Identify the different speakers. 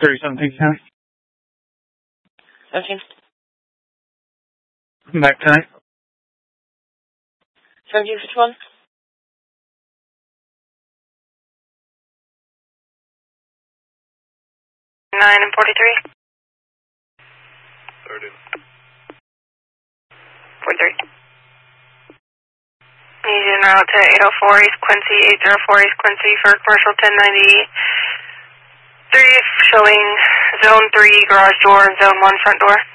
Speaker 1: 3017 County.
Speaker 2: 17.
Speaker 1: Back tonight.
Speaker 2: 1751. 9 and 43.
Speaker 3: 30.
Speaker 2: 43. Need you now to 804 East Quincy, 804 East Quincy for commercial 1093, showing zone 3 garage door and zone 1 front door.